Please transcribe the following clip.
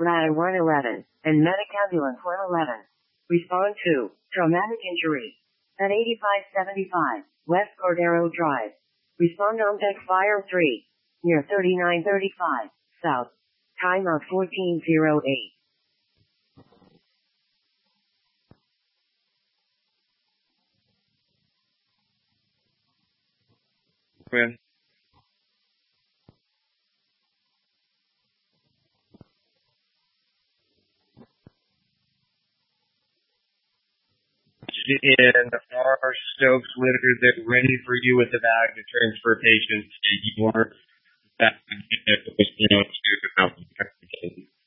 Grata 111, and Medic Ambulance 111. Respond to traumatic injury at 8575 West Cordero Drive. Respond on deck Fire 3 near 3935 South. Timeout 1408. Quinn. In our Stokes litter, they're ready for you with the bag to transfer patients. You are back to